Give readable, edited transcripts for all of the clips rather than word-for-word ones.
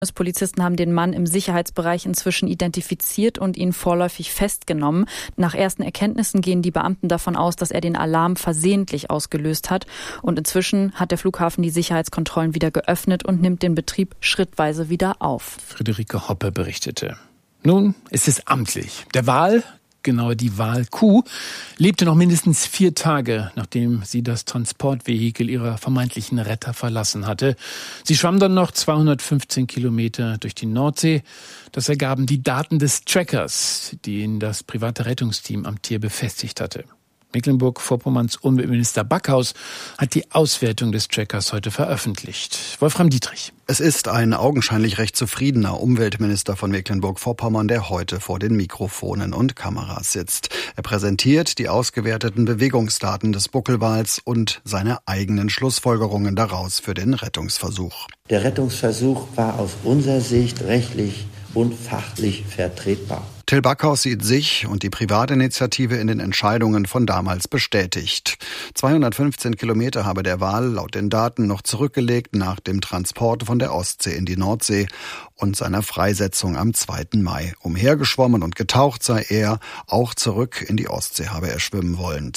Polizisten haben den Mann im Sicherheitsbereich inzwischen identifiziert und ihn vorläufig festgenommen. Nach ersten Erkenntnissen gehen die Beamten davon aus, dass er den Alarm versehentlich ausgelöst hat. Und inzwischen hat der Flughafen die Sicherheitskontrollen wieder geöffnet und nimmt den Betrieb schrittweise wieder auf. Friederike Hoppe berichtete. Nun ist es amtlich. Der Wal, genauer die Walkuh, lebte noch mindestens 4 Tage, nachdem sie das Transportvehikel ihrer vermeintlichen Retter verlassen hatte. Sie schwamm dann noch 215 Kilometer durch die Nordsee. Das ergaben die Daten des Trackers, den das private Rettungsteam am Tier befestigt hatte. Mecklenburg-Vorpommerns Umweltminister Backhaus hat die Auswertung des Trackers heute veröffentlicht. Wolfram Dietrich. Es ist ein augenscheinlich recht zufriedener Umweltminister von Mecklenburg-Vorpommern, der heute vor den Mikrofonen und Kameras sitzt. Er präsentiert die ausgewerteten Bewegungsdaten des Buckelwals und seine eigenen Schlussfolgerungen daraus für den Rettungsversuch. Der Rettungsversuch war aus unserer Sicht rechtlich und fachlich vertretbar. Till Backhaus sieht sich und die Privatinitiative in den Entscheidungen von damals bestätigt. 215 Kilometer habe der Wal laut den Daten noch zurückgelegt nach dem Transport von der Ostsee in die Nordsee und seiner Freisetzung am 2. Mai. Umhergeschwommen und getaucht sei er, auch zurück in die Ostsee habe er schwimmen wollen.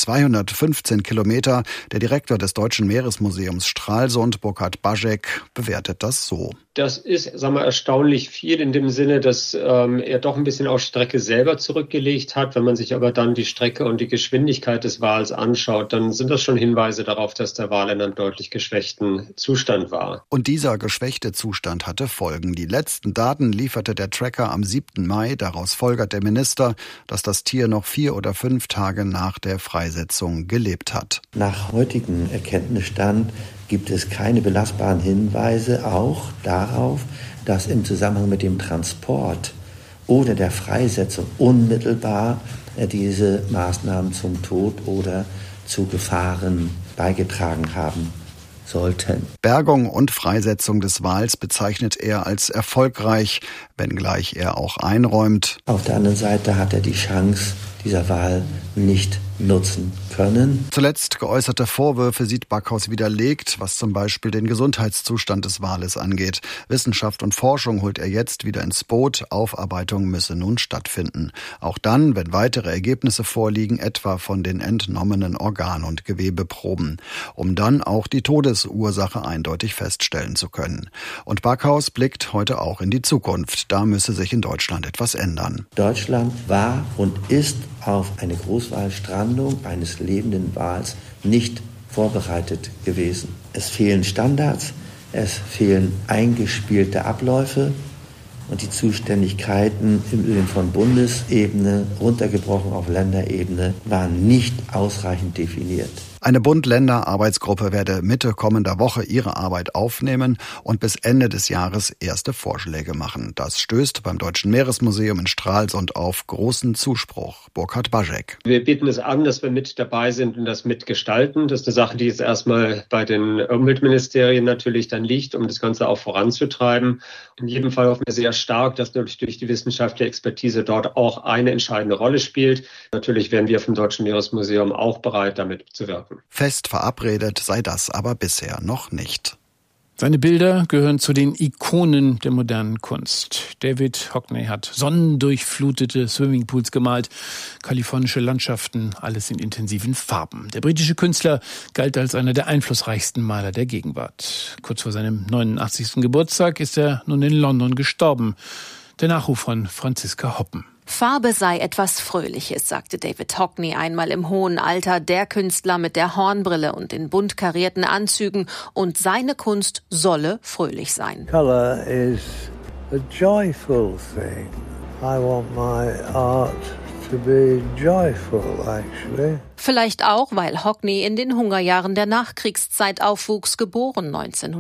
215 Kilometer. Der Direktor des Deutschen Meeresmuseums Stralsund, Burkhard Baschek, bewertet das so. Das ist, erstaunlich viel in dem Sinne, dass er doch ein bisschen auf Strecke selber zurückgelegt hat. Wenn man sich aber dann die Strecke und die Geschwindigkeit des Wals anschaut, dann sind das schon Hinweise darauf, dass der Wal in einem deutlich geschwächten Zustand war. Und dieser geschwächte Zustand hatte Folgen. Die letzten Daten lieferte der Tracker am 7. Mai. Daraus folgert der Minister, dass das Tier noch 4 oder 5 Tage nach der Freisetzung gelebt hat. Nach heutigem Erkenntnisstand gibt es keine belastbaren Hinweise auch darauf, dass im Zusammenhang mit dem Transport oder der Freisetzung unmittelbar diese Maßnahmen zum Tod oder zu Gefahren beigetragen haben sollten. Bergung und Freisetzung des Wals bezeichnet er als erfolgreich, wenngleich er auch einräumt: Auf der anderen Seite hat er die Chance, dieser Wal nicht nutzen können. Zuletzt geäußerte Vorwürfe sieht Backhaus widerlegt, was zum Beispiel den Gesundheitszustand des Wales angeht. Wissenschaft und Forschung holt er jetzt wieder ins Boot. Aufarbeitung müsse nun stattfinden. Auch dann, wenn weitere Ergebnisse vorliegen, etwa von den entnommenen Organ- und Gewebeproben, um dann auch die Todesursache eindeutig feststellen zu können. Und Backhaus blickt heute auch in die Zukunft. Da müsse sich in Deutschland etwas ändern. Deutschland war und ist auf eine Großwalstrandung eines lebenden Wals nicht vorbereitet gewesen. Es fehlen Standards, es fehlen eingespielte Abläufe und die Zuständigkeiten im Übrigen von Bundesebene runtergebrochen auf Länderebene waren nicht ausreichend definiert. Eine Bund-Länder-Arbeitsgruppe werde Mitte kommender Woche ihre Arbeit aufnehmen und bis Ende des Jahres erste Vorschläge machen. Das stößt beim Deutschen Meeresmuseum in Stralsund auf großen Zuspruch. Burkhard Baschek. Wir bieten es an, dass wir mit dabei sind und das mitgestalten. Das ist eine Sache, die jetzt erstmal bei den Umweltministerien natürlich dann liegt, um das Ganze auch voranzutreiben. In jedem Fall hoffen wir sehr stark, dass durch die wissenschaftliche Expertise dort auch eine entscheidende Rolle spielt. Natürlich wären wir vom Deutschen Meeresmuseum auch bereit, damit zu wirken. Fest verabredet sei das aber bisher noch nicht. Seine Bilder gehören zu den Ikonen der modernen Kunst. David Hockney hat sonnendurchflutete Swimmingpools gemalt, kalifornische Landschaften, alles in intensiven Farben. Der britische Künstler galt als einer der einflussreichsten Maler der Gegenwart. Kurz vor seinem 89. Geburtstag ist er nun in London gestorben. Der Nachruf von Franziska Hoppen. Farbe sei etwas Fröhliches, sagte David Hockney einmal im hohen Alter, der Künstler mit der Hornbrille und den bunt karierten Anzügen, und seine Kunst solle fröhlich sein. Color is a joyful thing. I want my art to be joyful, actually. Vielleicht auch, weil Hockney in den Hungerjahren der Nachkriegszeit aufwuchs, geboren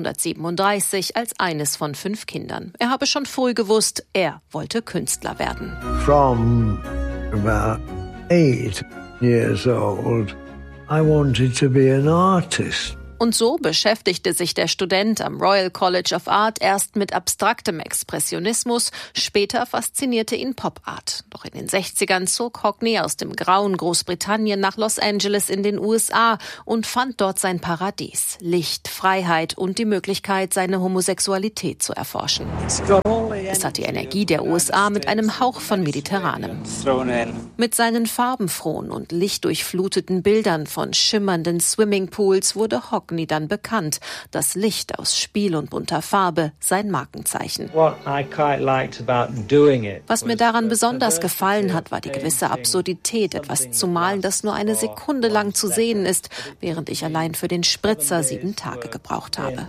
1937 als eines von 5 Kindern. Er habe schon früh gewusst, er wollte Künstler werden. From about 8 years old, I wanted to be an artist. Und so beschäftigte sich der Student am Royal College of Art erst mit abstraktem Expressionismus, später faszinierte ihn Pop-Art. Doch in den 60ern zog Hockney aus dem grauen Großbritannien nach Los Angeles in den USA und fand dort sein Paradies. Licht, Freiheit und die Möglichkeit, seine Homosexualität zu erforschen. Es hat die Energie der USA mit einem Hauch von Mediterranem. Mit seinen farbenfrohen und lichtdurchfluteten Bildern von schimmernden Swimmingpools wurde Hockney dann bekannt. Das Licht aus Spiel und bunter Farbe, sein Markenzeichen. Was mir daran besonders gefallen hat, war die gewisse Absurdität, etwas zu malen, das nur eine Sekunde lang zu sehen ist, während ich allein für den Spritzer 7 Tage gebraucht habe.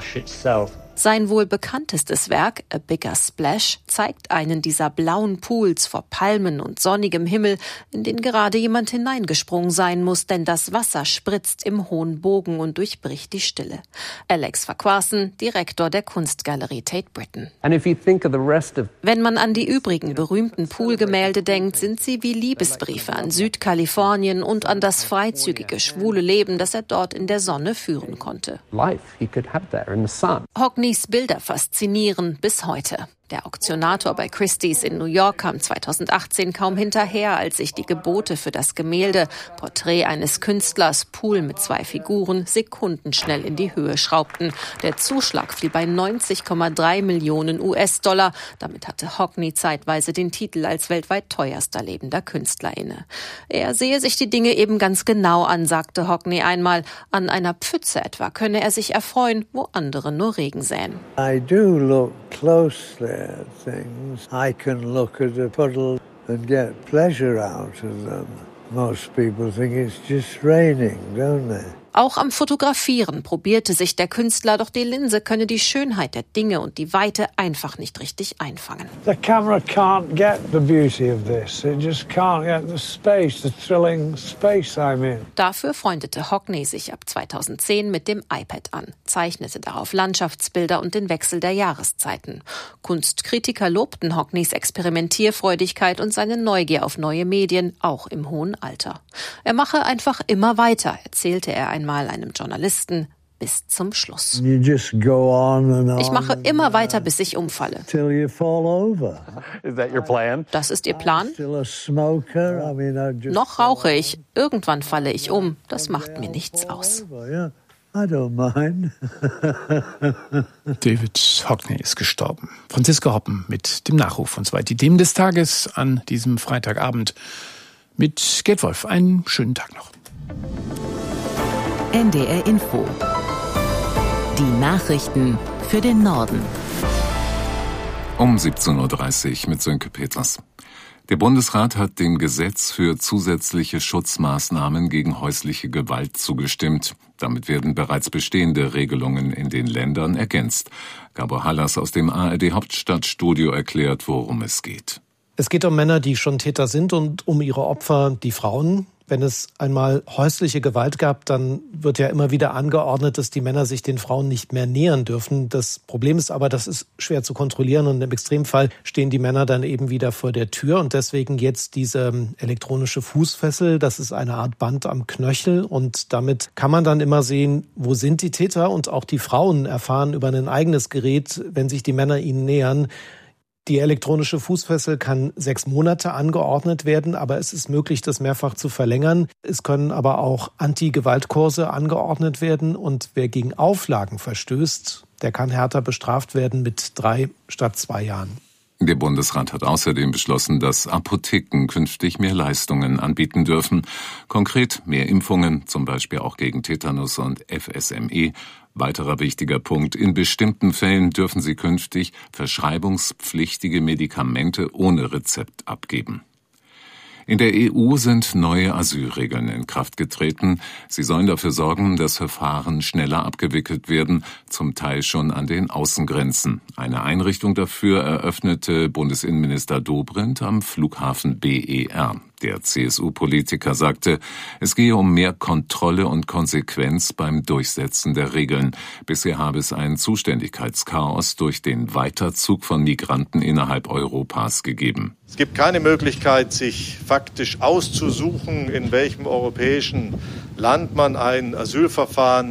Sein wohl bekanntestes Werk, A Bigger Splash, zeigt einen dieser blauen Pools vor Palmen und sonnigem Himmel, in den gerade jemand hineingesprungen sein muss, denn das Wasser spritzt im hohen Bogen und durchbricht die Stille. Alex Farquharson, Direktor der Kunstgalerie Tate Britain. Wenn man an die übrigen berühmten Poolgemälde denkt, sind sie wie Liebesbriefe an Südkalifornien und an das freizügige, schwule Leben, das er dort in der Sonne führen konnte. Hockneys Bilder faszinieren bis heute. Der Auktionator bei Christie's in New York kam 2018 kaum hinterher, als sich die Gebote für das Gemälde Porträt eines Künstlers, Pool mit 2 Figuren, sekundenschnell in die Höhe schraubten. Der Zuschlag fiel bei 90,3 Millionen US-Dollar. Damit hatte Hockney zeitweise den Titel als weltweit teuerster lebender Künstler inne. Er sehe sich die Dinge eben ganz genau an, sagte Hockney einmal. An einer Pfütze etwa könne er sich erfreuen, wo andere nur Regen säen. I do look closely at things. I can look at a puddle and get pleasure out of them. Most people think it's just raining, don't they? Auch am Fotografieren probierte sich der Künstler, doch die Linse könne die Schönheit der Dinge und die Weite einfach nicht richtig einfangen. The camera can't get the beauty of this. It just can't get the space, the thrilling space I'm in. Dafür freundete Hockney sich ab 2010 mit dem iPad an, zeichnete darauf Landschaftsbilder und den Wechsel der Jahreszeiten. Kunstkritiker lobten Hockneys Experimentierfreudigkeit und seine Neugier auf neue Medien, auch im hohen Alter. Er mache einfach immer weiter, erzählte er einmal einem Journalisten, bis zum Schluss. Ich mache immer weiter, bis ich umfalle. Das ist Ihr Plan? Noch rauche ich. Irgendwann falle ich um. Das macht mir nichts aus. David Hockney ist gestorben. Franziska Hoppen mit dem Nachruf von 2 Themen des Tages an diesem Freitagabend mit Gerd Wolf. Einen schönen Tag noch. NDR Info. Die Nachrichten für den Norden. Um 17.30 Uhr mit Sönke Peters. Der Bundesrat hat dem Gesetz für zusätzliche Schutzmaßnahmen gegen häusliche Gewalt zugestimmt. Damit werden bereits bestehende Regelungen in den Ländern ergänzt. Gabor Hallas aus dem ARD Hauptstadtstudio erklärt, worum es geht. Es geht um Männer, die schon Täter sind, und um ihre Opfer, die Frauen. Wenn es einmal häusliche Gewalt gab, dann wird ja immer wieder angeordnet, dass die Männer sich den Frauen nicht mehr nähern dürfen. Das Problem ist aber, das ist schwer zu kontrollieren und im Extremfall stehen die Männer dann eben wieder vor der Tür. Und deswegen jetzt diese elektronische Fußfessel, das ist eine Art Band am Knöchel und damit kann man dann immer sehen, wo sind die Täter, und auch die Frauen erfahren über ein eigenes Gerät, wenn sich die Männer ihnen nähern. Die elektronische Fußfessel kann 6 Monate angeordnet werden, aber es ist möglich, das mehrfach zu verlängern. Es können aber auch Anti-Gewalt-Kurse angeordnet werden, und wer gegen Auflagen verstößt, der kann härter bestraft werden mit 3 statt 2 Jahren. Der Bundesrat hat außerdem beschlossen, dass Apotheken künftig mehr Leistungen anbieten dürfen. Konkret mehr Impfungen, zum Beispiel auch gegen Tetanus und FSME. Weiterer wichtiger Punkt: In bestimmten Fällen dürfen sie künftig verschreibungspflichtige Medikamente ohne Rezept abgeben. In der EU sind neue Asylregeln in Kraft getreten. Sie sollen dafür sorgen, dass Verfahren schneller abgewickelt werden, zum Teil schon an den Außengrenzen. Eine Einrichtung dafür eröffnete Bundesinnenminister Dobrindt am Flughafen BER. Der CSU-Politiker sagte, es gehe um mehr Kontrolle und Konsequenz beim Durchsetzen der Regeln. Bisher habe es ein Zuständigkeitschaos durch den Weiterzug von Migranten innerhalb Europas gegeben. Es gibt keine Möglichkeit, sich faktisch auszusuchen, in welchem europäischen Land man ein Asylverfahren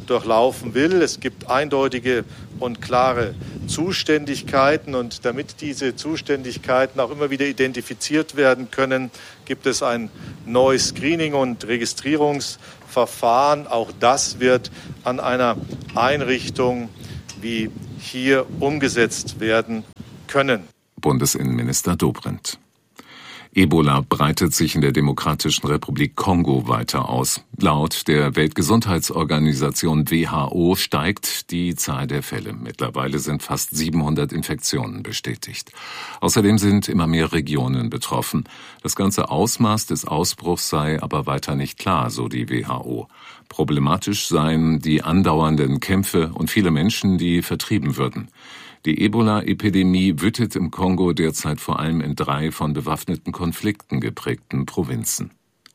durchlaufen will. Es gibt eindeutige und klare Zuständigkeiten und damit diese Zuständigkeiten auch immer wieder identifiziert werden können, gibt es ein neues Screening- und Registrierungsverfahren. Auch das wird an einer Einrichtung wie hier umgesetzt werden können. Bundesinnenminister Dobrindt. Ebola breitet sich in der Demokratischen Republik Kongo weiter aus. Laut der Weltgesundheitsorganisation WHO steigt die Zahl der Fälle. Mittlerweile sind fast 700 Infektionen bestätigt. Außerdem sind immer mehr Regionen betroffen. Das ganze Ausmaß des Ausbruchs sei aber weiter nicht klar, so die WHO. Problematisch seien die andauernden Kämpfe und viele Menschen, die vertrieben würden. Die Ebola-Epidemie wütet im Kongo derzeit vor allem in 3 von bewaffneten Konflikten geprägten Provinzen.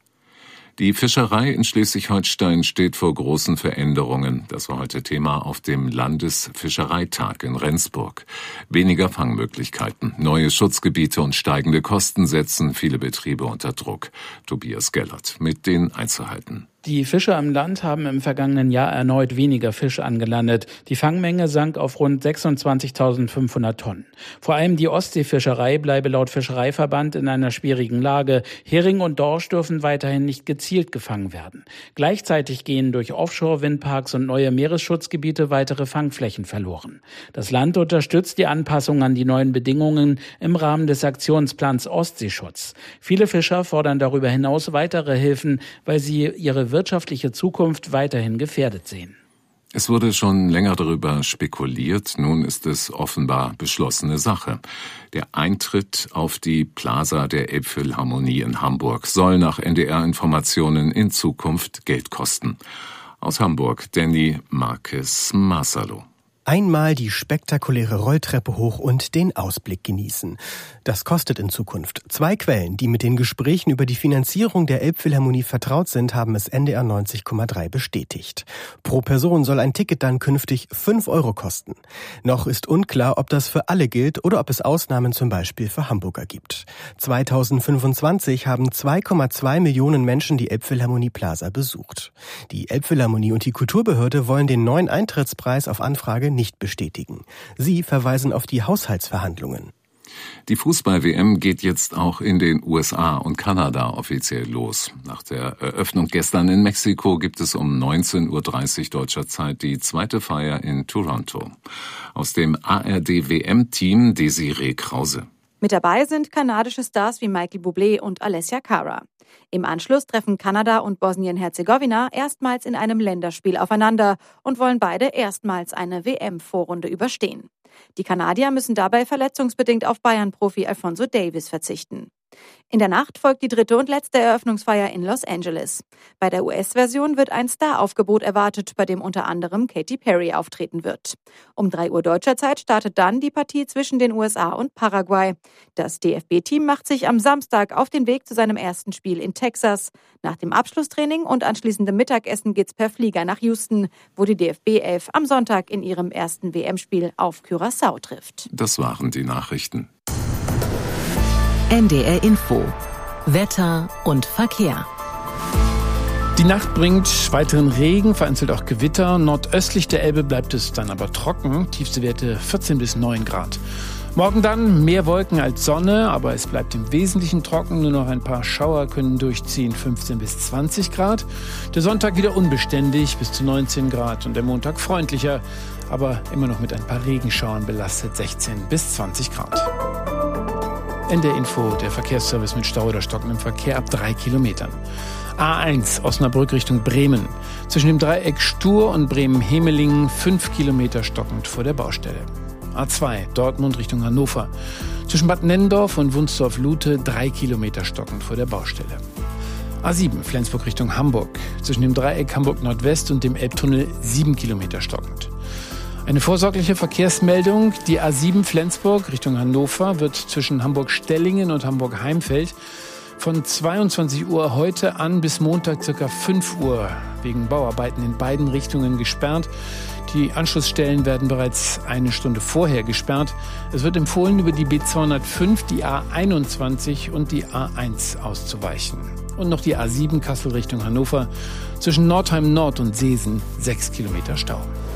Die Fischerei in Schleswig-Holstein steht vor großen Veränderungen. Das war heute Thema auf dem Landesfischereitag in Rendsburg. Weniger Fangmöglichkeiten, neue Schutzgebiete und steigende Kosten setzen viele Betriebe unter Druck. Tobias Gellert mit den Einzelheiten. Die Fischer im Land haben im vergangenen Jahr erneut weniger Fisch angelandet. Die Fangmenge sank auf rund 26.500 Tonnen. Vor allem die Ostseefischerei bleibe laut Fischereiverband in einer schwierigen Lage. Hering und Dorsch dürfen weiterhin nicht gezielt gefangen werden. Gleichzeitig gehen durch Offshore-Windparks und neue Meeresschutzgebiete weitere Fangflächen verloren. Das Land unterstützt die Anpassung an die neuen Bedingungen im Rahmen des Aktionsplans Ostseeschutz. Viele Fischer fordern darüber hinaus weitere Hilfen, weil sie ihre wirtschaftliche Zukunft weiterhin gefährdet sehen. Es wurde schon länger darüber spekuliert, nun ist es offenbar beschlossene Sache. Der Eintritt auf die Plaza der Elbphilharmonie in Hamburg soll nach NDR-Informationen in Zukunft Geld kosten. Aus Hamburg, Danny Marquez Marsalo. Einmal die spektakuläre Rolltreppe hoch und den Ausblick genießen. Das kostet in Zukunft. 2 Quellen, die mit den Gesprächen über die Finanzierung der Elbphilharmonie vertraut sind, haben es NDR 90,3 bestätigt. Pro Person soll ein Ticket dann künftig 5 € kosten. Noch ist unklar, ob das für alle gilt oder ob es Ausnahmen zum Beispiel für Hamburger gibt. 2025 haben 2,2 Millionen Menschen die Elbphilharmonie Plaza besucht. Die Elbphilharmonie und die Kulturbehörde wollen den neuen Eintrittspreis auf Anfrage nicht bestätigen. Sie verweisen auf die Haushaltsverhandlungen. Die Fußball-WM geht jetzt auch in den USA und Kanada offiziell los. Nach der Eröffnung gestern in Mexiko gibt es um 19:30 Uhr deutscher Zeit die zweite Feier in Toronto. Aus dem ARD-WM-Team Desiree Krause. Mit dabei sind kanadische Stars wie Michael Bublé und Alessia Cara. Im Anschluss treffen Kanada und Bosnien-Herzegowina erstmals in einem Länderspiel aufeinander und wollen beide erstmals eine WM-Vorrunde überstehen. Die Kanadier müssen dabei verletzungsbedingt auf Bayern-Profi Alphonso Davies verzichten. In der Nacht folgt die 3. und letzte Eröffnungsfeier in Los Angeles. Bei der US-Version wird ein Star-Aufgebot erwartet, bei dem unter anderem Katy Perry auftreten wird. Um 3 Uhr deutscher Zeit startet dann die Partie zwischen den USA und Paraguay. Das DFB-Team macht sich am Samstag auf den Weg zu seinem ersten Spiel in Texas. Nach dem Abschlusstraining und anschließendem Mittagessen geht's per Flieger nach Houston, wo die DFB-11 am Sonntag in ihrem ersten WM-Spiel auf Curaçao trifft. Das waren die Nachrichten. NDR Info. Wetter und Verkehr. Die Nacht bringt weiteren Regen, vereinzelt auch Gewitter. Nordöstlich der Elbe bleibt es dann aber trocken. Tiefste Werte 14 bis 9 Grad. Morgen dann mehr Wolken als Sonne, aber es bleibt im Wesentlichen trocken. Nur noch ein paar Schauer können durchziehen, 15 bis 20 Grad. Der Sonntag wieder unbeständig, bis zu 19 Grad. Und der Montag freundlicher, aber immer noch mit ein paar Regenschauern belastet, 16 bis 20 Grad. NDR Info, der Verkehrsservice mit Stau oder stockendem Verkehr ab 3 Kilometern. A1 Osnabrück Richtung Bremen. Zwischen dem Dreieck Stur und Bremen-Hemelingen 5 Kilometer stockend vor der Baustelle. A2 Dortmund Richtung Hannover. Zwischen Bad Nennendorf und Wunsdorf-Lute 3 Kilometer stockend vor der Baustelle. A7 Flensburg Richtung Hamburg. Zwischen dem Dreieck Hamburg Nordwest und dem Elbtunnel 7 Kilometer stockend. Eine vorsorgliche Verkehrsmeldung. Die A7 Flensburg Richtung Hannover wird zwischen Hamburg-Stellingen und Hamburg-Heimfeld Von 22 Uhr heute an bis Montag ca. 5 Uhr wegen Bauarbeiten in beiden Richtungen gesperrt. Die Anschlussstellen werden bereits eine Stunde vorher gesperrt. Es wird empfohlen, über die B205, die A21 und die A1 auszuweichen. Und noch die A7 Kassel Richtung Hannover. Zwischen Nordheim Nord und Seesen 6 Kilometer Stau.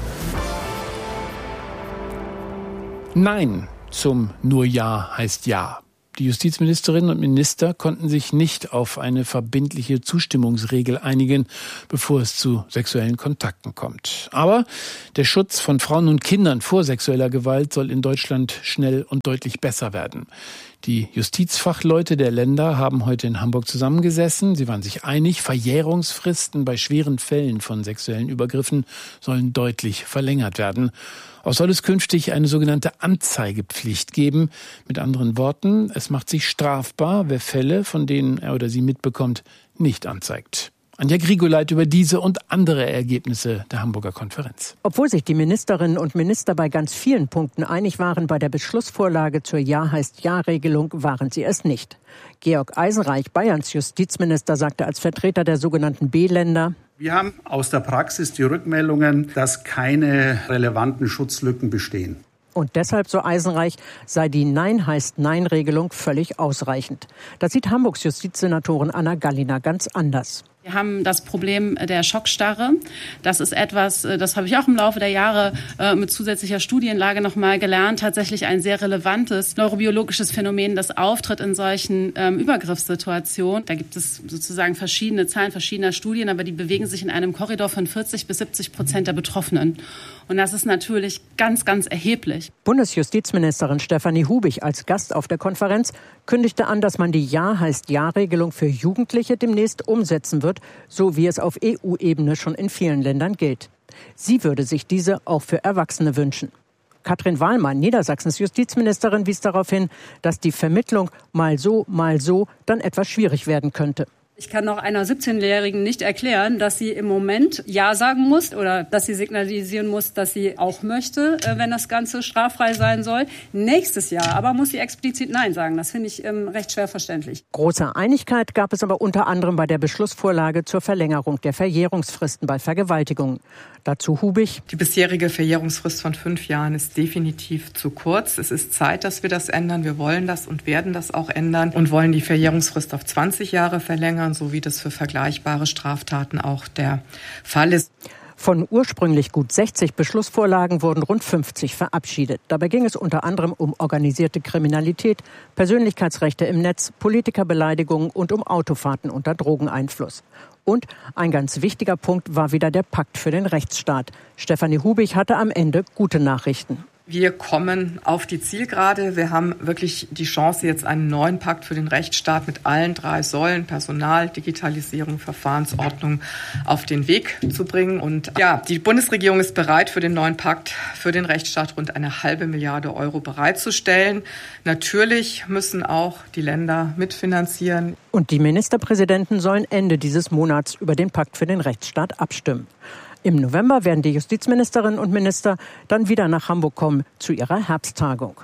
Nein zum Nur Ja heißt Ja. Die Justizministerinnen und Minister konnten sich nicht auf eine verbindliche Zustimmungsregel einigen, bevor es zu sexuellen Kontakten kommt. Aber der Schutz von Frauen und Kindern vor sexueller Gewalt soll in Deutschland schnell und deutlich besser werden. Die Justizfachleute der Länder haben heute in Hamburg zusammengesessen. Sie waren sich einig, Verjährungsfristen bei schweren Fällen von sexuellen Übergriffen sollen deutlich verlängert werden. Auch soll es künftig eine sogenannte Anzeigepflicht geben. Mit anderen Worten, es macht sich strafbar, wer Fälle, von denen er oder sie mitbekommt, nicht anzeigt. Anja Grigoleit über diese und andere Ergebnisse der Hamburger Konferenz. Obwohl sich die Ministerinnen und Minister bei ganz vielen Punkten einig waren, bei der Beschlussvorlage zur Ja-heißt-Ja-Regelung waren sie es nicht. Georg Eisenreich, Bayerns Justizminister, sagte als Vertreter der sogenannten B-Länder: Wir haben aus der Praxis die Rückmeldungen, dass keine relevanten Schutzlücken bestehen. Und deshalb, so Eisenreich, sei die Nein-heißt-Nein-Regelung völlig ausreichend. Das sieht Hamburgs Justizsenatorin Anna Gallina ganz anders. Wir haben das Problem der Schockstarre. Das ist etwas, das habe ich auch im Laufe der Jahre mit zusätzlicher Studienlage noch mal gelernt, tatsächlich ein sehr relevantes neurobiologisches Phänomen, das auftritt in solchen Übergriffssituationen. Da gibt es sozusagen verschiedene Zahlen verschiedener Studien, aber die bewegen sich in einem Korridor von 40-70% der Betroffenen. Und das ist natürlich ganz, ganz erheblich. Bundesjustizministerin Stefanie Hubich als Gast auf der Konferenz kündigte an, dass man die Ja-heißt-Ja-Regelung für Jugendliche demnächst umsetzen wird, so wie es auf EU-Ebene schon in vielen Ländern gilt. Sie würde sich diese auch für Erwachsene wünschen. Katrin Wahlmann, Niedersachsens Justizministerin, wies darauf hin, dass die Vermittlung mal so dann etwas schwierig werden könnte. Ich kann auch einer 17-Jährigen nicht erklären, dass sie im Moment Ja sagen muss oder dass sie signalisieren muss, dass sie auch möchte, wenn das Ganze straffrei sein soll. Nächstes Jahr aber muss sie explizit Nein sagen. Das finde ich recht schwer verständlich. Große Einigkeit gab es aber unter anderem bei der Beschlussvorlage zur Verlängerung der Verjährungsfristen bei Vergewaltigungen. Dazu Hubich: Die bisherige Verjährungsfrist von 5 Jahren ist definitiv zu kurz. Es ist Zeit, dass wir das ändern. Wir wollen das und werden das auch ändern und wollen die Verjährungsfrist auf 20 Jahre verlängern, so wie das für vergleichbare Straftaten auch der Fall ist. Von ursprünglich gut 60 Beschlussvorlagen wurden rund 50 verabschiedet. Dabei ging es unter anderem um organisierte Kriminalität, Persönlichkeitsrechte im Netz, Politikerbeleidigungen und um Autofahrten unter Drogeneinfluss. Und ein ganz wichtiger Punkt war wieder der Pakt für den Rechtsstaat. Stefanie Hubich hatte am Ende gute Nachrichten. Wir kommen auf die Zielgerade. Wir haben wirklich die Chance, jetzt einen neuen Pakt für den Rechtsstaat mit allen 3 Säulen, Personal, Digitalisierung, Verfahrensordnung, auf den Weg zu bringen. Und ja, die Bundesregierung ist bereit, für den neuen Pakt für den Rechtsstaat rund 1,5 Milliarde € bereitzustellen. Natürlich müssen auch die Länder mitfinanzieren. Und die Ministerpräsidenten sollen Ende dieses Monats über den Pakt für den Rechtsstaat abstimmen. Im November werden die Justizministerinnen und Minister dann wieder nach Hamburg kommen zu ihrer Herbsttagung.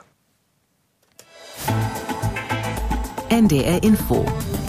NDR Info.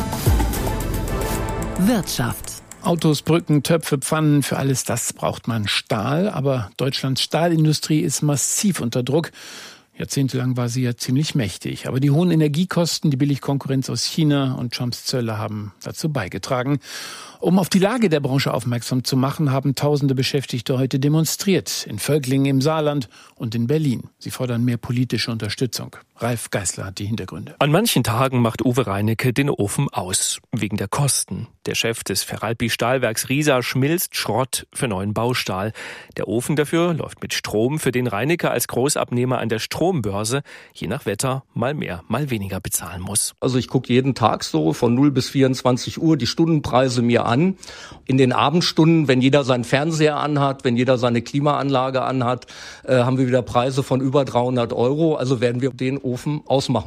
Wirtschaft. Autos, Brücken, Töpfe, Pfannen, für alles das braucht man Stahl. Aber Deutschlands Stahlindustrie ist massiv unter Druck. Jahrzehntelang war sie ja ziemlich mächtig. Aber die hohen Energiekosten, die Billigkonkurrenz aus China und Trumps Zölle haben dazu beigetragen. Um auf die Lage der Branche aufmerksam zu machen, haben tausende Beschäftigte heute demonstriert. In Völklingen im Saarland und in Berlin. Sie fordern mehr politische Unterstützung. Ralf Geißler hat die Hintergründe. An manchen Tagen macht Uwe Reinecke den Ofen aus. Wegen der Kosten. Der Chef des Feralpi-Stahlwerks Riesa schmilzt Schrott für neuen Baustahl. Der Ofen dafür läuft mit Strom, für den Reinecke als Großabnehmer an der Strombörse je nach Wetter mal mehr, mal weniger bezahlen muss. Also ich gucke jeden Tag so von 0 bis 24 Uhr die Stundenpreise mir an. In den Abendstunden, wenn jeder seinen Fernseher anhat, wenn jeder seine Klimaanlage anhat, haben wir wieder Preise von über 300 €. Also werden wir den Ofen ausmachen müssen.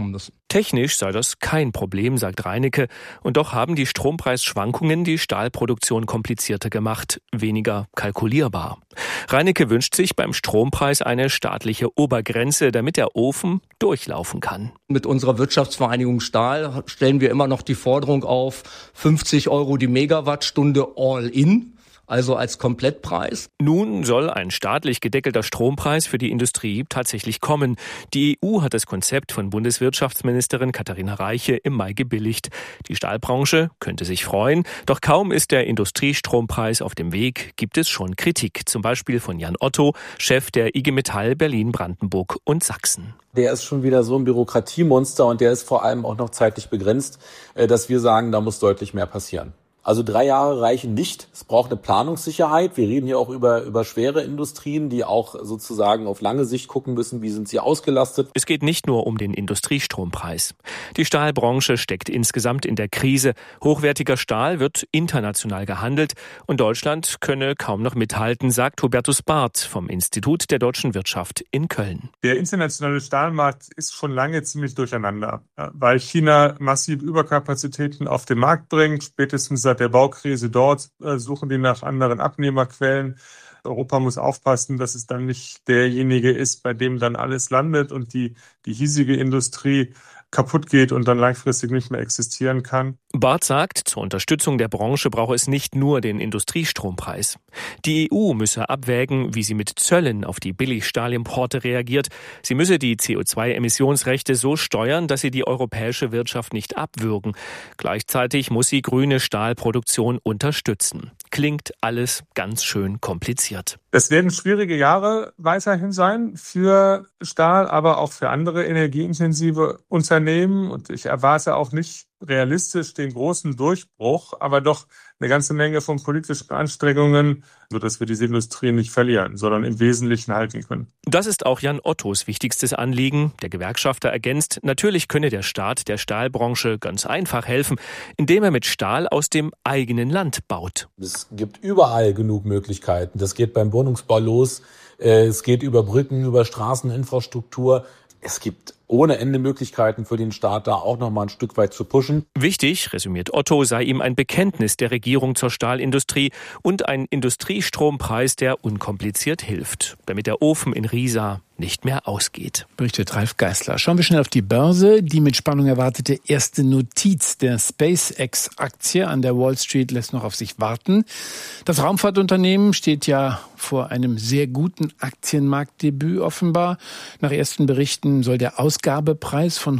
Technisch sei das kein Problem, sagt Reinecke. Und doch haben die Strompreisschwankungen die Stahlproduktion komplizierter gemacht, weniger kalkulierbar. Reinecke wünscht sich beim Strompreis eine staatliche Obergrenze, damit der Ofen durchlaufen kann. Mit unserer Wirtschaftsvereinigung Stahl stellen wir immer noch die Forderung auf 50 € die Megawattstunde all in. Also als Komplettpreis. Nun soll ein staatlich gedeckelter Strompreis für die Industrie tatsächlich kommen. Die EU hat das Konzept von Bundeswirtschaftsministerin Katharina Reiche im Mai gebilligt. Die Stahlbranche könnte sich freuen, doch kaum ist der Industriestrompreis auf dem Weg, gibt es schon Kritik. Zum Beispiel von Jan Otto, Chef der IG Metall Berlin, Brandenburg und Sachsen. Der ist schon wieder so ein Bürokratiemonster und der ist vor allem auch noch zeitlich begrenzt, dass wir sagen, da muss deutlich mehr passieren. Also 3 Jahre reichen nicht. Es braucht eine Planungssicherheit. Wir reden hier auch über schwere Industrien, die auch sozusagen auf lange Sicht gucken müssen, wie sind sie ausgelastet. Es geht nicht nur um den Industriestrompreis. Die Stahlbranche steckt insgesamt in der Krise. Hochwertiger Stahl wird international gehandelt und Deutschland könne kaum noch mithalten, sagt Hubertus Barth vom Institut der deutschen Wirtschaft in Köln. Der internationale Stahlmarkt ist schon lange ziemlich durcheinander, weil China massiv Überkapazitäten auf den Markt bringt, spätestens seit der Baukrise dort suchen die nach anderen Abnehmerquellen. Europa muss aufpassen, dass es dann nicht derjenige ist, bei dem dann alles landet und die hiesige Industrie kaputt geht und dann langfristig nicht mehr existieren kann. Barth sagt, zur Unterstützung der Branche brauche es nicht nur den Industriestrompreis. Die EU müsse abwägen, wie sie mit Zöllen auf die Billigstahlimporte reagiert. Sie müsse die CO2-Emissionsrechte so steuern, dass sie die europäische Wirtschaft nicht abwürgen. Gleichzeitig muss sie grüne Stahlproduktion unterstützen. Klingt alles ganz schön kompliziert. Es werden schwierige Jahre weiterhin sein für Stahl, aber auch für andere energieintensive Unternehmen. Und ich erwarte auch nicht realistisch den großen Durchbruch, aber doch eine ganze Menge von politischen Anstrengungen, sodass wir diese Industrie nicht verlieren, sondern im Wesentlichen halten können. Das ist auch Jan Ottos wichtigstes Anliegen. Der Gewerkschafter ergänzt, natürlich könne der Staat der Stahlbranche ganz einfach helfen, indem er mit Stahl aus dem eigenen Land baut. Es gibt überall genug Möglichkeiten. Das geht beim Wohnungsbau los, es geht über Brücken, über Straßeninfrastruktur. Es gibt ohne Ende Möglichkeiten für den Staat, da auch noch mal ein Stück weit zu pushen. Wichtig, resümiert Otto, sei ihm ein Bekenntnis der Regierung zur Stahlindustrie und ein Industriestrompreis, der unkompliziert hilft, damit der Ofen in Riesa nicht mehr ausgeht. Berichtet Ralf Geißler. Schauen wir schnell auf die Börse. Die mit Spannung erwartete erste Notiz der SpaceX-Aktie an der Wall Street lässt noch auf sich warten. Das Raumfahrtunternehmen steht ja vor einem sehr guten Aktienmarktdebüt offenbar. Nach ersten Berichten soll der Ausgabepreis von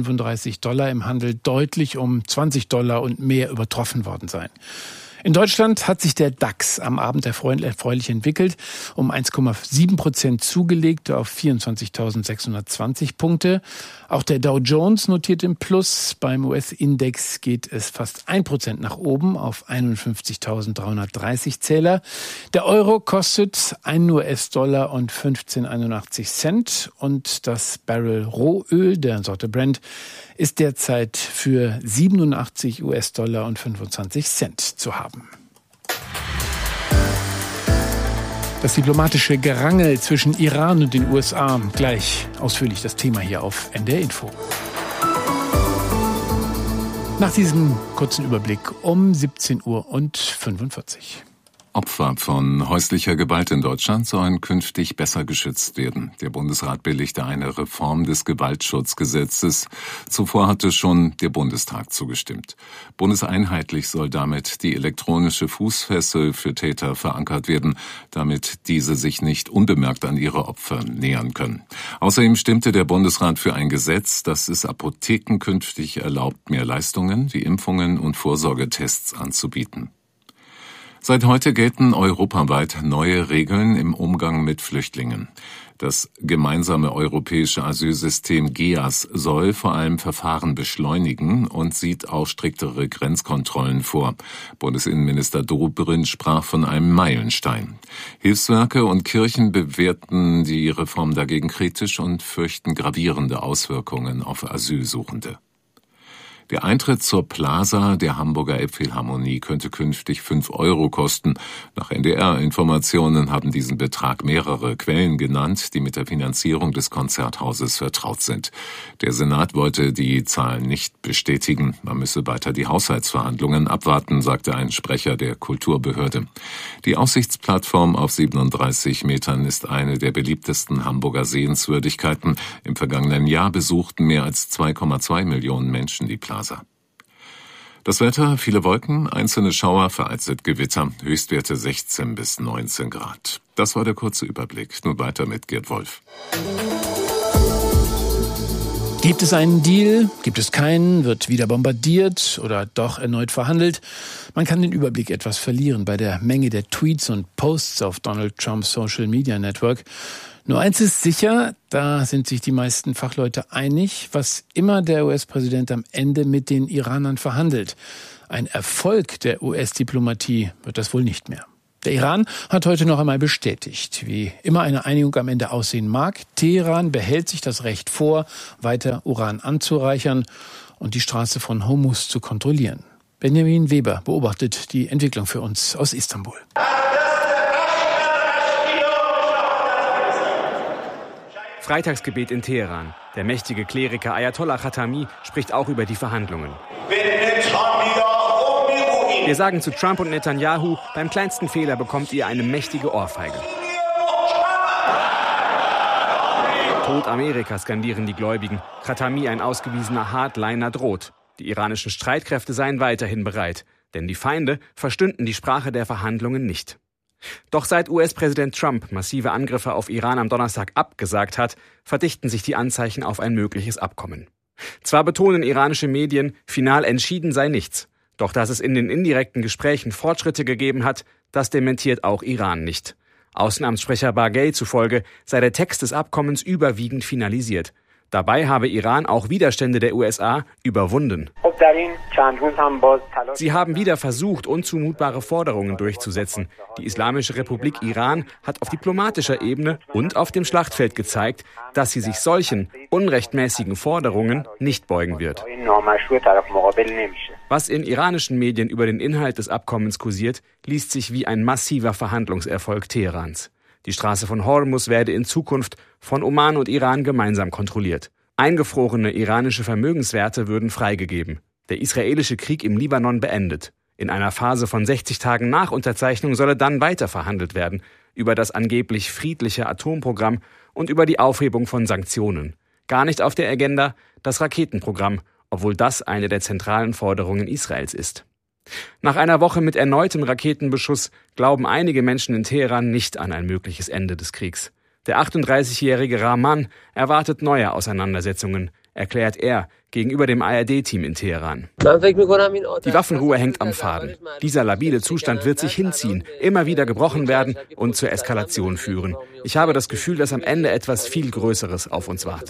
$135 im Handel deutlich um $20 und mehr übertroffen worden sein. In Deutschland hat sich der DAX am Abend erfreulich entwickelt, um 1,7% zugelegt auf 24.620 Punkte. Auch der Dow Jones notiert im Plus. Beim US-Index geht es fast 1% nach oben auf 51.330 Zähler. Der Euro kostet $1 und 15,81 Cent und das Barrel Rohöl der Sorte Brent ist derzeit für $87 und 25 Cent zu haben. Das diplomatische Gerangel zwischen Iran und den USA. Gleich ausführlich das Thema hier auf NDR Info. Nach diesem kurzen Überblick um 17:45 Uhr. Opfer von häuslicher Gewalt in Deutschland sollen künftig besser geschützt werden. Der Bundesrat billigte eine Reform des Gewaltschutzgesetzes. Zuvor hatte schon der Bundestag zugestimmt. Bundeseinheitlich soll damit die elektronische Fußfessel für Täter verankert werden, damit diese sich nicht unbemerkt an ihre Opfer nähern können. Außerdem stimmte der Bundesrat für ein Gesetz, das es Apotheken künftig erlaubt, mehr Leistungen wie Impfungen und Vorsorgetests anzubieten. Seit heute gelten europaweit neue Regeln im Umgang mit Flüchtlingen. Das gemeinsame europäische Asylsystem GEAS soll vor allem Verfahren beschleunigen und sieht auch striktere Grenzkontrollen vor. Bundesinnenminister Dobrindt sprach von einem Meilenstein. Hilfswerke und Kirchen bewerten die Reform dagegen kritisch und fürchten gravierende Auswirkungen auf Asylsuchende. Der Eintritt zur Plaza der Hamburger Elbphilharmonie könnte künftig 5 € kosten. Nach NDR-Informationen haben diesen Betrag mehrere Quellen genannt, die mit der Finanzierung des Konzerthauses vertraut sind. Der Senat wollte die Zahlen nicht bestätigen. Man müsse weiter die Haushaltsverhandlungen abwarten, sagte ein Sprecher der Kulturbehörde. Die Aussichtsplattform auf 37 Metern ist eine der beliebtesten Hamburger Sehenswürdigkeiten. Im vergangenen Jahr besuchten mehr als 2,2 Millionen Menschen die Plaza. Das Wetter, viele Wolken, einzelne Schauer, vereinzelt Gewitter, Höchstwerte 16 bis 19 Grad. Das war der kurze Überblick. Nun weiter mit Gerd Wolf. Gibt es einen Deal? Gibt es keinen? Wird wieder bombardiert oder doch erneut verhandelt? Man kann den Überblick etwas verlieren bei der Menge der Tweets und Posts auf Donald Trumps Social Media Network. Nur eins ist sicher, da sind sich die meisten Fachleute einig, was immer der US-Präsident am Ende mit den Iranern verhandelt. Ein Erfolg der US-Diplomatie wird das wohl nicht mehr. Der Iran hat heute noch einmal bestätigt, wie immer eine Einigung am Ende aussehen mag. Teheran behält sich das Recht vor, weiter Uran anzureichern und die Straße von Hormuz zu kontrollieren. Benjamin Weber beobachtet die Entwicklung für uns aus Istanbul. Freitagsgebet in Teheran. Der mächtige Kleriker Ayatollah Khatami spricht auch über die Verhandlungen. Wir sagen zu Trump und Netanyahu, beim kleinsten Fehler bekommt ihr eine mächtige Ohrfeige. Tod Amerika, skandieren die Gläubigen. Khatami, ein ausgewiesener Hardliner, droht. Die iranischen Streitkräfte seien weiterhin bereit, denn die Feinde verstünden die Sprache der Verhandlungen nicht. Doch seit US-Präsident Trump massive Angriffe auf Iran am Donnerstag abgesagt hat, verdichten sich die Anzeichen auf ein mögliches Abkommen. Zwar betonen iranische Medien, final entschieden sei nichts, doch dass es in den indirekten Gesprächen Fortschritte gegeben hat, das dementiert auch Iran nicht. Außenamtssprecher Baghei zufolge sei der Text des Abkommens überwiegend finalisiert. Dabei habe Iran auch Widerstände der USA überwunden. Sie haben wieder versucht, unzumutbare Forderungen durchzusetzen. Die Islamische Republik Iran hat auf diplomatischer Ebene und auf dem Schlachtfeld gezeigt, dass sie sich solchen unrechtmäßigen Forderungen nicht beugen wird. Was in iranischen Medien über den Inhalt des Abkommens kursiert, liest sich wie ein massiver Verhandlungserfolg Teherans. Die Straße von Hormuz werde in Zukunft von Oman und Iran gemeinsam kontrolliert. Eingefrorene iranische Vermögenswerte würden freigegeben. Der israelische Krieg im Libanon beendet. In einer Phase von 60 Tagen nach Unterzeichnung solle dann weiter verhandelt werden über das angeblich friedliche Atomprogramm und über die Aufhebung von Sanktionen. Gar nicht auf der Agenda das Raketenprogramm, obwohl das eine der zentralen Forderungen Israels ist. Nach einer Woche mit erneutem Raketenbeschuss glauben einige Menschen in Teheran nicht an ein mögliches Ende des Kriegs. Der 38-jährige Rahman erwartet neue Auseinandersetzungen, erklärt er gegenüber dem ARD-Team in Teheran. Die Waffenruhe hängt am Faden. Dieser labile Zustand wird sich hinziehen, immer wieder gebrochen werden und zur Eskalation führen. Ich habe das Gefühl, dass am Ende etwas viel Größeres auf uns wartet.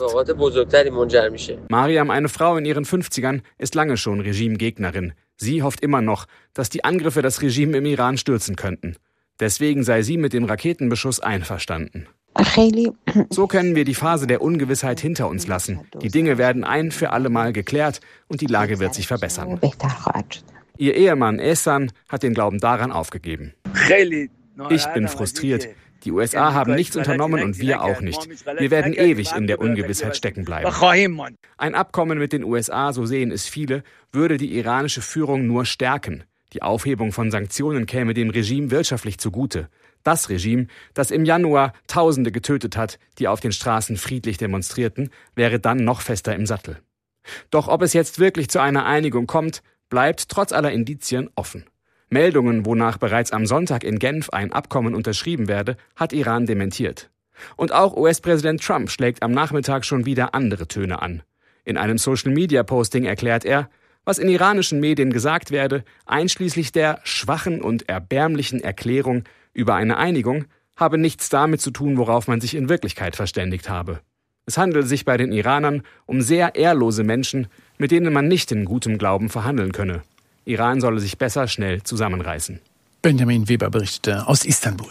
Mariam, eine Frau in ihren 50ern, ist lange schon Regimegegnerin. Sie hofft immer noch, dass die Angriffe das Regime im Iran stürzen könnten. Deswegen sei sie mit dem Raketenbeschuss einverstanden. So können wir die Phase der Ungewissheit hinter uns lassen. Die Dinge werden ein für alle Mal geklärt und die Lage wird sich verbessern. Ihr Ehemann Ehsan hat den Glauben daran aufgegeben. Ich bin frustriert. Die USA haben nichts unternommen und wir auch nicht. Wir werden ewig in der Ungewissheit stecken bleiben. Ein Abkommen mit den USA, so sehen es viele, würde die iranische Führung nur stärken. Die Aufhebung von Sanktionen käme dem Regime wirtschaftlich zugute. Das Regime, das im Januar Tausende getötet hat, die auf den Straßen friedlich demonstrierten, wäre dann noch fester im Sattel. Doch ob es jetzt wirklich zu einer Einigung kommt, bleibt trotz aller Indizien offen. Meldungen, wonach bereits am Sonntag in Genf ein Abkommen unterschrieben werde, hat Iran dementiert. Und auch US-Präsident Trump schlägt am Nachmittag schon wieder andere Töne an. In einem Social-Media-Posting erklärt er, was in iranischen Medien gesagt werde, einschließlich der schwachen und erbärmlichen Erklärung über eine Einigung, habe nichts damit zu tun, worauf man sich in Wirklichkeit verständigt habe. Es handele sich bei den Iranern um sehr ehrlose Menschen, mit denen man nicht in gutem Glauben verhandeln könne. Iran solle sich besser schnell zusammenreißen. Benjamin Weber berichtete aus Istanbul.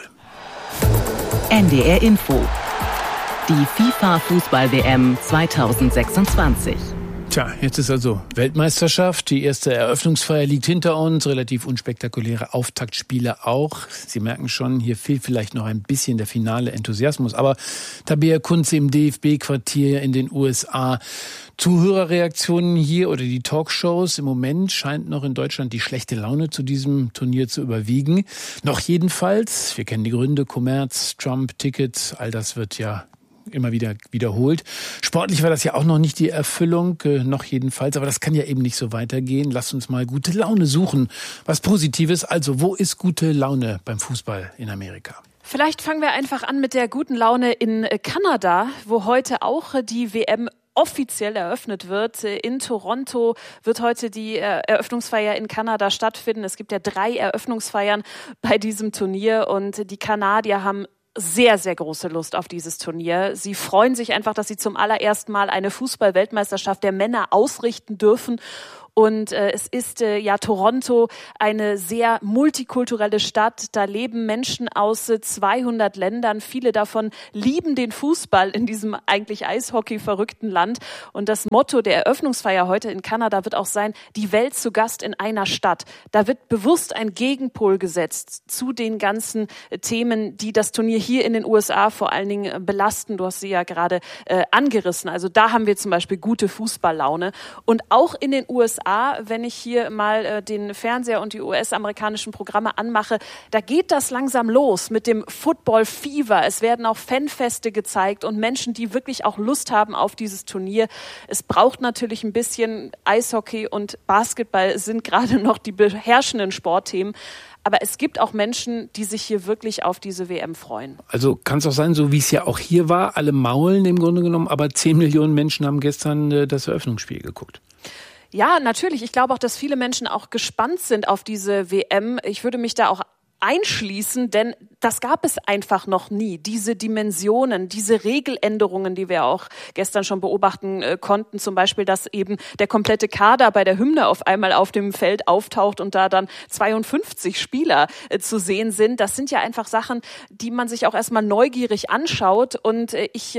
NDR Info. Die FIFA-Fußball-WM 2026. Tja, jetzt ist also Weltmeisterschaft. Die erste Eröffnungsfeier liegt hinter uns. Relativ unspektakuläre Auftaktspiele auch. Sie merken schon, hier fehlt vielleicht noch ein bisschen der finale Enthusiasmus. Aber Tabea Kunze im DFB-Quartier in den USA. Zuhörerreaktionen hier oder die Talkshows. Im Moment scheint noch in Deutschland die schlechte Laune zu diesem Turnier zu überwiegen. Noch jedenfalls. Wir kennen die Gründe. Kommerz, Trump, Tickets. All das wird ja immer wieder wiederholt. Sportlich war das ja auch noch nicht die Erfüllung, noch jedenfalls, aber das kann ja eben nicht so weitergehen. Lasst uns mal gute Laune suchen. Was Positives, also wo ist gute Laune beim Fußball in Amerika? Vielleicht fangen wir einfach an mit der guten Laune in Kanada, wo heute auch die WM offiziell eröffnet wird. In Toronto wird heute die Eröffnungsfeier in Kanada stattfinden. Es gibt ja 3 Eröffnungsfeiern bei diesem Turnier und die Kanadier haben sehr, sehr große Lust auf dieses Turnier. Sie freuen sich einfach, dass sie zum allerersten Mal eine Fußball-Weltmeisterschaft der Männer ausrichten dürfen. Und es ist Toronto eine sehr multikulturelle Stadt. Da leben Menschen aus 200 Ländern. Viele davon lieben den Fußball in diesem eigentlich Eishockey-verrückten Land. Und das Motto der Eröffnungsfeier heute in Kanada wird auch sein, die Welt zu Gast in einer Stadt. Da wird bewusst ein Gegenpol gesetzt zu den ganzen Themen, die das Turnier hier in den USA vor allen Dingen belasten. Du hast sie ja gerade angerissen. Also da haben wir zum Beispiel gute Fußballlaune. Und auch in den USA, wenn ich hier mal den Fernseher und die US-amerikanischen Programme anmache, da geht das langsam los mit dem Football Fever. Es werden auch Fanfeste gezeigt und Menschen, die wirklich auch Lust haben auf dieses Turnier. Es braucht natürlich ein bisschen Eishockey und Basketball sind gerade noch die beherrschenden Sportthemen. Aber es gibt auch Menschen, die sich hier wirklich auf diese WM freuen. Also kann es auch sein, so wie es ja auch hier war, alle maulen im Grunde genommen, aber 10 Millionen Menschen haben gestern das Eröffnungsspiel geguckt. Ja, natürlich. Ich glaube auch, dass viele Menschen auch gespannt sind auf diese WM. Ich würde mich da auch einschließen, denn das gab es einfach noch nie. Diese Dimensionen, diese Regeländerungen, die wir auch gestern schon beobachten konnten, zum Beispiel, dass eben der komplette Kader bei der Hymne auf einmal auf dem Feld auftaucht und da dann 52 Spieler zu sehen sind. Das sind ja einfach Sachen, die man sich auch erstmal neugierig anschaut und ich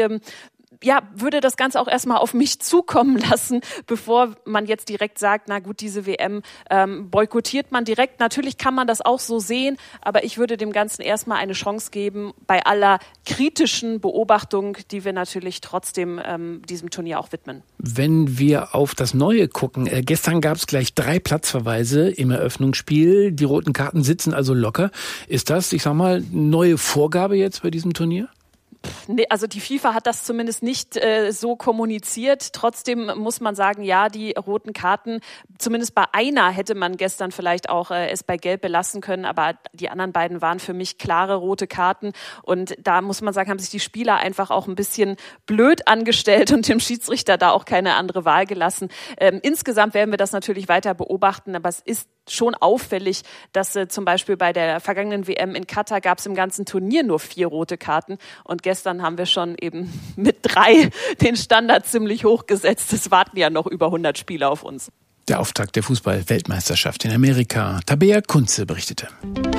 würde das Ganze auch erstmal auf mich zukommen lassen, bevor man jetzt direkt sagt, na gut, diese WM boykottiert man direkt. Natürlich kann man das auch so sehen, aber ich würde dem Ganzen erstmal eine Chance geben, bei aller kritischen Beobachtung, die wir natürlich trotzdem diesem Turnier auch widmen. Wenn wir auf das Neue gucken, gestern gab es gleich 3 Platzverweise im Eröffnungsspiel. Die roten Karten sitzen also locker. Ist das, ich sag mal, neue Vorgabe jetzt bei diesem Turnier? Nee, also die FIFA hat das zumindest nicht so kommuniziert. Trotzdem muss man sagen, ja, die roten Karten, zumindest bei einer hätte man gestern vielleicht auch es bei Gelb belassen können, aber die anderen beiden waren für mich klare rote Karten. Und da muss man sagen, haben sich die Spieler einfach auch ein bisschen blöd angestellt und dem Schiedsrichter da auch keine andere Wahl gelassen. Insgesamt werden wir das natürlich weiter beobachten, aber es ist schon auffällig, dass zum Beispiel bei der vergangenen WM in Katar gab es im ganzen Turnier nur 4 rote Karten und gestern haben wir schon eben mit 3 den Standard ziemlich hoch gesetzt. Es warten ja noch über 100 Spieler auf uns. Der Auftakt der Fußball-Weltmeisterschaft in Amerika. Tabea Kunze berichtete.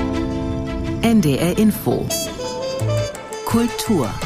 NDR Info. Kultur.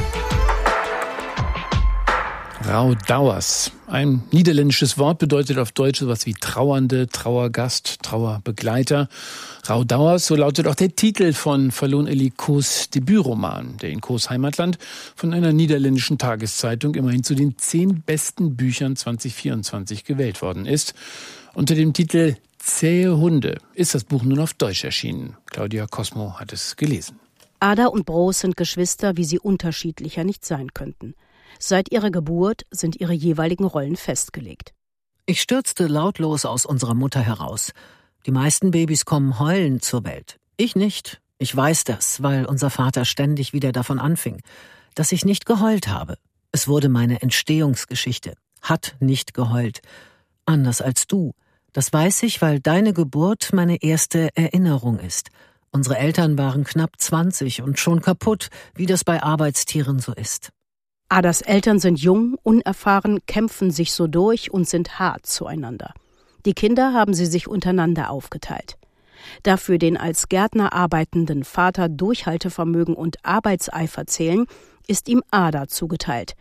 Rauhdouwers. Ein niederländisches Wort bedeutet auf Deutsch sowas wie Trauernde, Trauergast, Trauerbegleiter. Rauhdouwers, so lautet auch der Titel von Falon Eli Koos Debütroman, der in Koos Heimatland von einer niederländischen Tageszeitung immerhin zu den 10 besten Büchern 2024 gewählt worden ist. Unter dem Titel Zähe Hunde ist das Buch nun auf Deutsch erschienen. Claudia Cosmo hat es gelesen. Ada und Broos sind Geschwister, wie sie unterschiedlicher nicht sein könnten. Seit ihrer Geburt sind ihre jeweiligen Rollen festgelegt. Ich stürzte lautlos aus unserer Mutter heraus. Die meisten Babys kommen heulend zur Welt. Ich nicht. Ich weiß das, weil unser Vater ständig wieder davon anfing, dass ich nicht geheult habe. Es wurde meine Entstehungsgeschichte. Hat nicht geheult. Anders als du. Das weiß ich, weil deine Geburt meine erste Erinnerung ist. Unsere Eltern waren knapp 20 und schon kaputt, wie das bei Arbeitstieren so ist. Adas Eltern sind jung, unerfahren, kämpfen sich so durch und sind hart zueinander. Die Kinder haben sie sich untereinander aufgeteilt. Dafür den als Gärtner arbeitenden Vater Durchhaltevermögen und Arbeitseifer zählen, ist ihm Ada zugeteilt.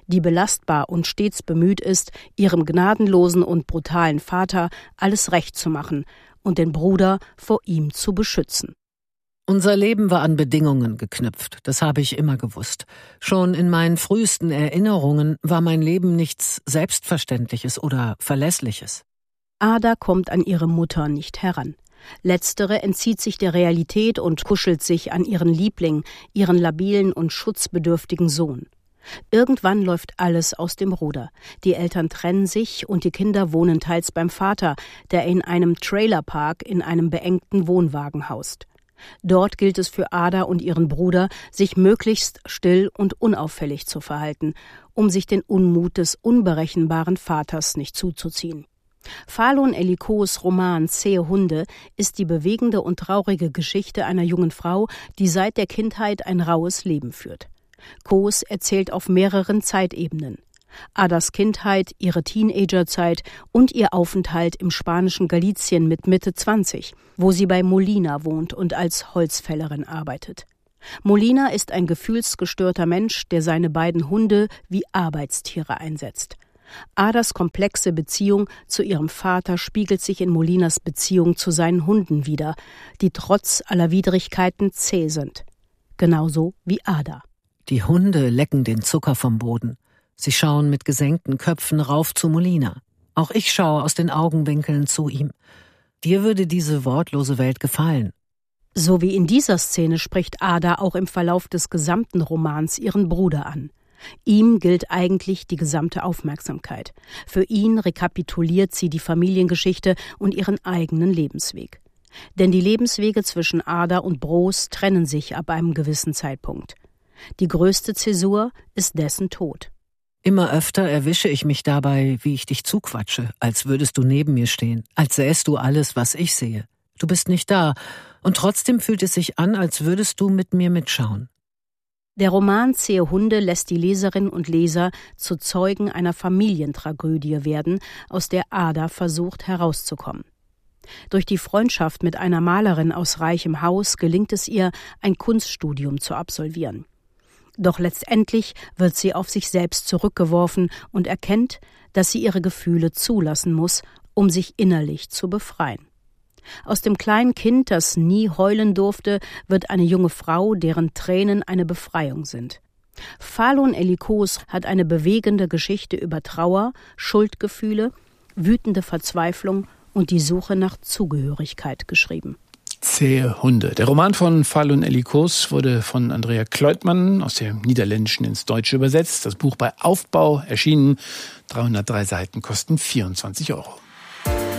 die belastbar und stets bemüht ist, ihrem gnadenlosen und brutalen Vater alles recht zu machen und den Bruder vor ihm zu beschützen. Unser Leben war an Bedingungen geknüpft, das habe ich immer gewusst. Schon in meinen frühesten Erinnerungen war mein Leben nichts Selbstverständliches oder Verlässliches. Ada kommt an ihre Mutter nicht heran. Letztere entzieht sich der Realität und kuschelt sich an ihren Liebling, ihren labilen und schutzbedürftigen Sohn. Irgendwann läuft alles aus dem Ruder. Die Eltern trennen sich und die Kinder wohnen teils beim Vater, der in einem Trailerpark in einem beengten Wohnwagen haust. Dort gilt es für Ada und ihren Bruder, sich möglichst still und unauffällig zu verhalten, um sich den Unmut des unberechenbaren Vaters nicht zuzuziehen. Falun Elikos Roman Zähe Hunde ist die bewegende und traurige Geschichte einer jungen Frau, die seit der Kindheit ein raues Leben führt. Kos erzählt auf mehreren Zeitebenen. Adas Kindheit, ihre Teenagerzeit und ihr Aufenthalt im spanischen Galizien mit Mitte 20, wo sie bei Molina wohnt und als Holzfällerin arbeitet. Molina ist ein gefühlsgestörter Mensch, der seine beiden Hunde wie Arbeitstiere einsetzt. Adas komplexe Beziehung zu ihrem Vater spiegelt sich in Molinas Beziehung zu seinen Hunden wider, die trotz aller Widrigkeiten zäh sind. Genauso wie Ada. Die Hunde lecken den Zucker vom Boden. Sie schauen mit gesenkten Köpfen rauf zu Molina. Auch ich schaue aus den Augenwinkeln zu ihm. Dir würde diese wortlose Welt gefallen. So wie in dieser Szene spricht Ada auch im Verlauf des gesamten Romans ihren Bruder an. Ihm gilt eigentlich die gesamte Aufmerksamkeit. Für ihn rekapituliert sie die Familiengeschichte und ihren eigenen Lebensweg. Denn die Lebenswege zwischen Ada und Broos trennen sich ab einem gewissen Zeitpunkt. Die größte Zäsur ist dessen Tod. Immer öfter erwische ich mich dabei, wie ich dich zuquatsche, als würdest du neben mir stehen, als sähst du alles, was ich sehe. Du bist nicht da, und trotzdem fühlt es sich an, als würdest du mit mir mitschauen. Der Roman Zähe Hunde lässt die Leserinnen und Leser zu Zeugen einer Familientragödie werden, aus der Ada versucht herauszukommen. Durch die Freundschaft mit einer Malerin aus reichem Haus gelingt es ihr, ein Kunststudium zu absolvieren. Doch letztendlich wird sie auf sich selbst zurückgeworfen und erkennt, dass sie ihre Gefühle zulassen muss, um sich innerlich zu befreien. Aus dem kleinen Kind, das nie heulen durfte, wird eine junge Frau, deren Tränen eine Befreiung sind. Falun Elikos hat eine bewegende Geschichte über Trauer, Schuldgefühle, wütende Verzweiflung und die Suche nach Zugehörigkeit geschrieben. Zähe Hunde. Der Roman von Falun Elikos wurde von Andrea Kleutmann aus dem Niederländischen ins Deutsche übersetzt. Das Buch bei Aufbau erschienen. 303 Seiten kosten 24 €.